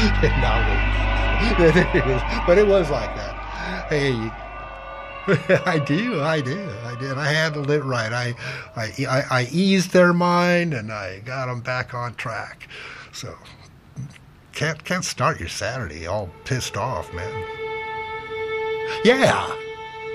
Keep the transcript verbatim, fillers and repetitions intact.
no, but it was like that. Hey, I do, I do, I did. I handled it right. I, I, I, I eased their mind and I got them back on track. So can't can't start your Saturday all pissed off, man. Yeah,